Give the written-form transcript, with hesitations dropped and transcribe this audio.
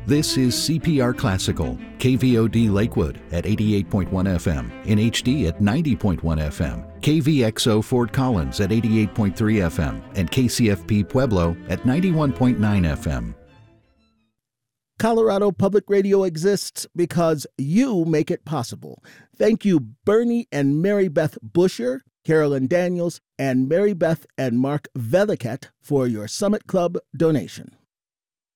This is CPR Classical, KVOD Lakewood at 88.1 FM, in HD at 90.1 FM, KVXO Fort Collins at 88.3 FM, and KCFP Pueblo at 91.9 FM. Colorado Public Radio exists because you make it possible. Thank you, Bernie and Mary Beth Busher, Carolyn Daniels, and Mary Beth and Mark Veliket for your Summit Club donation.